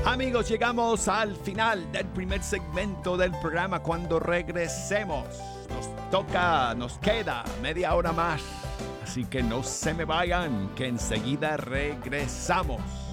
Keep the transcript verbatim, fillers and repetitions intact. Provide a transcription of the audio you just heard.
Amigos, llegamos al final del primer segmento del programa. Cuando regresemos, nos toca, nos queda media hora más. Así que no se me vayan, que enseguida regresamos.